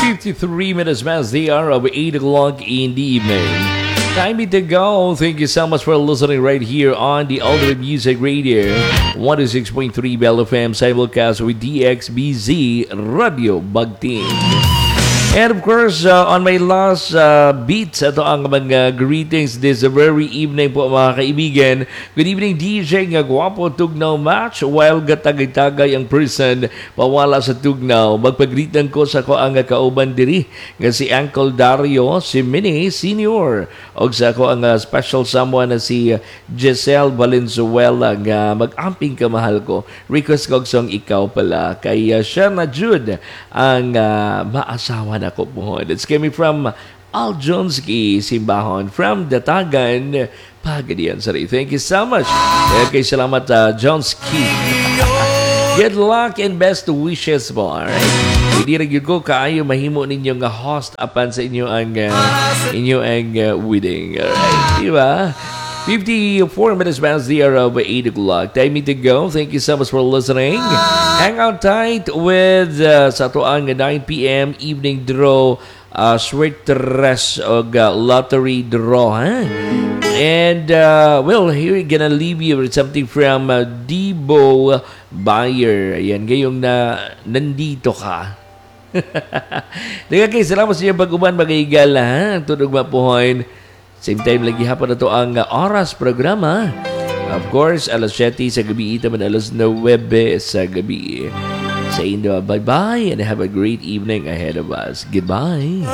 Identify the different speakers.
Speaker 1: 53 minutes past the hour of 8 o'clock in the evening. Time to go. Thank you so much for listening right here on the Ultimate Music Radio 106.3 Bell FM simulcast with DXBZ Radio Bagting. And of course, on my last beats, ito ang mga greetings this very evening po mga kaibigan. Good evening DJ, nga gwapo tugnaw match. While gatagay-tagay ang person, pawala sa tugnaw. Magpagritan ko sa ko ang kauban diri. Nga si Uncle Dario, si Mini Senior. O sa ko ang special someone na si Giselle Valenzuela nga mag-amping kamahal ko. Request ko song ikaw pala. Kay siya na Jude ang maasawa ako po. It's coming from Al Jonski Simbahon from Datagan, Pagadian. Sorry. Thank you so much. Okay, salamat Jonski. Good luck and best wishes po. Alright. Hindi rin ko kaayo mahimo ninyo nga host apan sa inyo ang wedding. Alright. Diba? 54 minutes past the hour of 8 o'clock. Time to go. Thank you so much for listening. Hang out tight with sa tuang 9 p.m. evening draw, sweet dress o lottery draw. Huh? And, well, here we're gonna leave you with something from Debo Bayer. Ayan, ngayong nandito ka. Salamat sa inyo pag-uban, mag-igal, ha? Tunog mapuhoin. Same time lagi hapon na to ang oras programa. Of course, alas 7 sa gabi, taman alas 9 sa gabi. Sa inyo, bye-bye and have a great evening ahead of us. Goodbye.